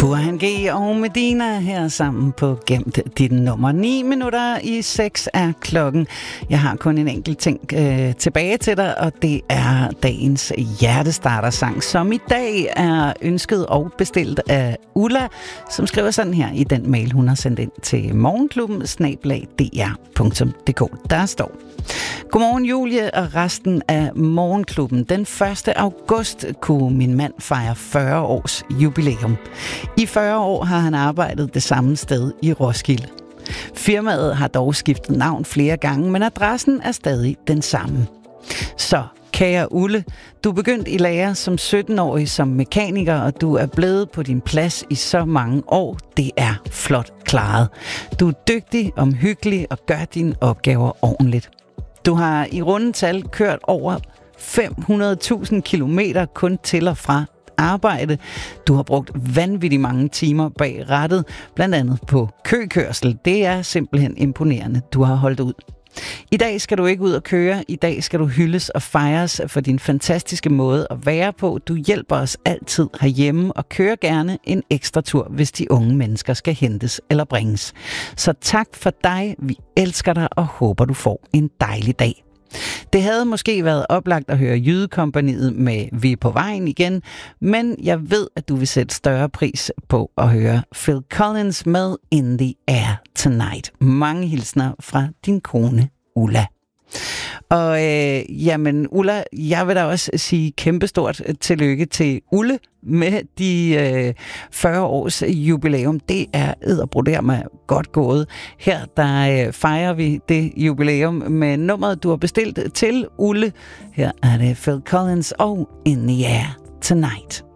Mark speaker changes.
Speaker 1: Burhan G og Medina her sammen på Gemt dit nummer. 6:09 er klokken. Jeg har kun en enkelt ting tilbage til dig, og det er dagens hjertestarter-sang, som i dag er ønsket og bestilt af Ulla, som skriver sådan her i den mail, hun har sendt ind til morgenklubben@dr.dk. Der står: Godmorgen Julie og resten af Morgenklubben. Den 1. august kunne min mand fejre 40 års jubilæum. I 40 år har han arbejdet det samme sted i Roskilde. Firmaet har dog skiftet navn flere gange, men adressen er stadig den samme. Så kære Ulle, du er begyndt i lære som 17-årig som mekaniker, og du er blevet på din plads i så mange år. Det er flot klaret. Du er dygtig, omhyggelig og gør dine opgaver ordentligt. Du har i runde tal kørt over 500.000 kilometer kun til og fra arbejde. Du har brugt vanvittigt mange timer bag rattet, blandt andet på køkørsel. Det er simpelthen imponerende, du har holdt ud. I dag skal du ikke ud og køre. I dag skal du hyldes og fejres for din fantastiske måde at være på. Du hjælper os altid herhjemme og kører gerne en ekstra tur, hvis de unge mennesker skal hentes eller bringes. Så tak for dig. Vi elsker dig og håber, du får en dejlig dag. Det havde måske været oplagt at høre Jydekompagniet med Vi er på vejen igen, men jeg ved, at du vil sætte større pris på at høre Phil Collins med In the Air Tonight. Mange hilsner fra din kone Ulla. Og jamen Ulla, jeg vil da også sige kæmpestort tillykke til Ulle med de 40 års jubilæum. Det er edderbroderme godt gået. Her der fejrer vi det jubilæum med nummeret, du har bestilt til Ulle. Her er det Phil Collins og In the Air Tonight.